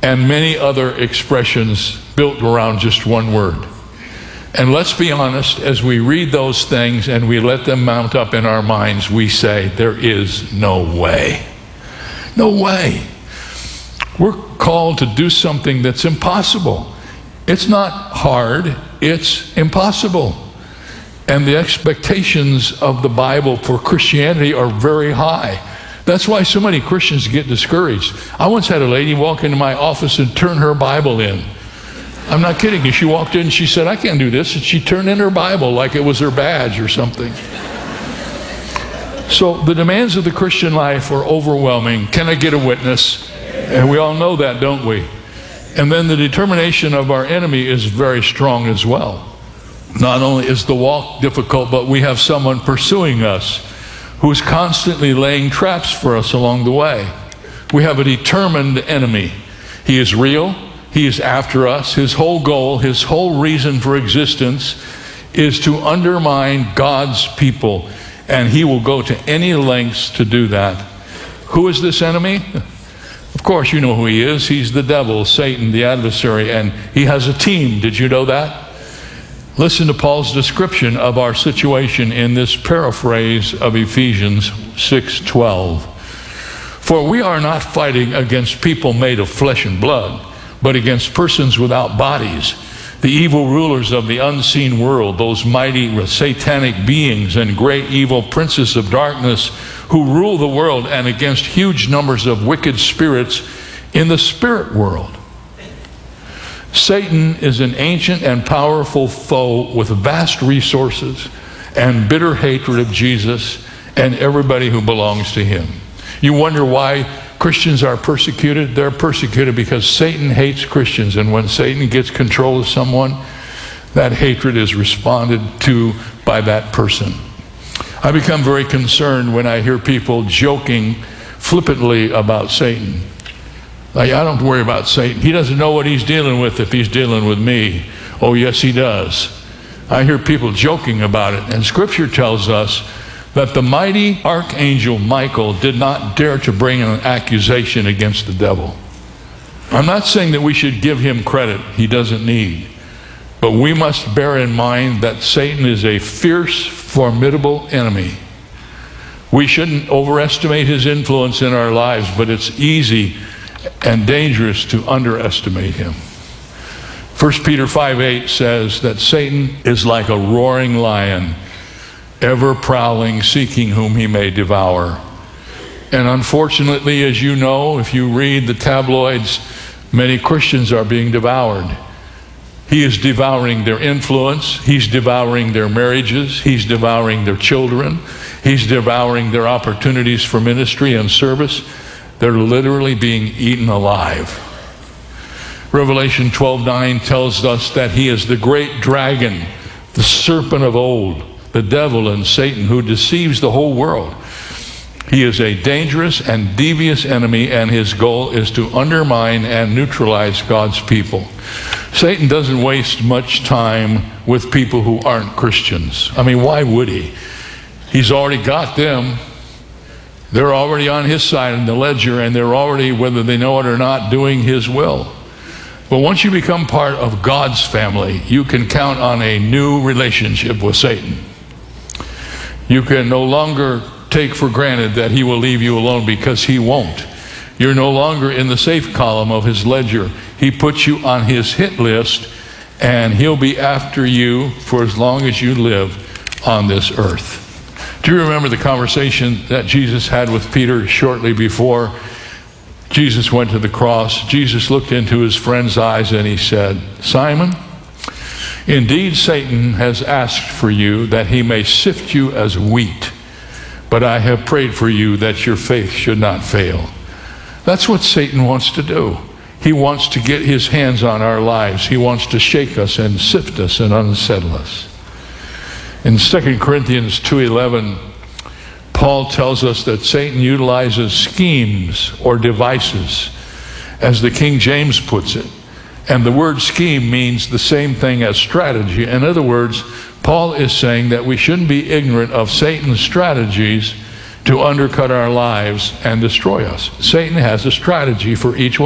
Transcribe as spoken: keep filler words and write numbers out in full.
and many other expressions built around just one word. And let's be honest, as we read those things and we let them mount up in our minds, we say, there is no way. No way. We're called to do something that's impossible. It's not hard, it's impossible. And the expectations of the Bible for Christianity are very high. That's why so many Christians get discouraged. I once had a lady walk into my office and turn her Bible in. I'm not kidding you. She walked in and she said, I can't do this. And she turned in her Bible like it was her badge or something. So the demands of the Christian life are overwhelming. Can I get a witness? And we all know that, don't we? And then the determination of our enemy is very strong as well. Not only is the walk difficult, but we have someone pursuing us who is constantly laying traps for us along the way. We have a determined enemy. He is real. He is after us. His whole goal, his whole reason for existence is to undermine God's people. And he will go to any lengths to do that. Who is this enemy? Of course, you know who he is. He's the devil, Satan, the adversary. And he has a team. Did you know that? Listen to Paul's description of our situation in this paraphrase of Ephesians six twelve. For we are not fighting against people made of flesh and blood, but against persons without bodies, the evil rulers of the unseen world, those mighty satanic beings and great evil princes of darkness who rule the world, and against huge numbers of wicked spirits in the spirit world. Satan is an ancient and powerful foe with vast resources and bitter hatred of Jesus and everybody who belongs to him. You wonder why Christians are persecuted? They're persecuted because Satan hates Christians, and when Satan gets control of someone, that hatred is responded to by that person. I become very concerned when I hear people joking flippantly about Satan. Like, I don't worry about Satan. He doesn't know what he's dealing with if he's dealing with me. Oh, yes, he does. I hear people joking about it. And Scripture tells us that the mighty archangel Michael did not dare to bring an accusation against the devil. I'm not saying that we should give him credit he doesn't need. But we must bear in mind that Satan is a fierce, formidable enemy. We shouldn't overestimate his influence in our lives, but it's easy and dangerous to underestimate him. First Peter five eight says that Satan is like a roaring lion, ever prowling, seeking whom he may devour. And unfortunately, as you know, if you read the tabloids, many Christians are being devoured. He is devouring their influence. He's devouring their marriages. He's devouring their children. He's devouring their opportunities for ministry and service. They're literally being eaten alive. Revelation twelve nine tells us that he is the great dragon, the serpent of old, the devil and Satan, who deceives the whole world. He is a dangerous and devious enemy, and his goal is to undermine and neutralize God's people. Satan doesn't waste much time with people who aren't Christians. I mean, why would he? He's already got them. They're already on his side in the ledger, and they're already, whether they know it or not, doing his will. But once you become part of God's family, you can count on a new relationship with Satan. You can no longer take for granted that he will leave you alone, because he won't. You're no longer in the safe column of his ledger. He puts you on his hit list, and he'll be after you for as long as you live on this earth. Do you remember the conversation that Jesus had with Peter shortly before Jesus went to the cross? Jesus looked into his friend's eyes and he said, Simon, indeed Satan has asked for you that he may sift you as wheat, but I have prayed for you that your faith should not fail. That's what Satan wants to do. He wants to get his hands on our lives. He wants to shake us and sift us and unsettle us. In Second Corinthians two eleven, Paul tells us that Satan utilizes schemes or devices, as the King James puts it. And the word scheme means the same thing as strategy. In other words, Paul is saying that we shouldn't be ignorant of Satan's strategies to undercut our lives and destroy us. Satan has a strategy for each one.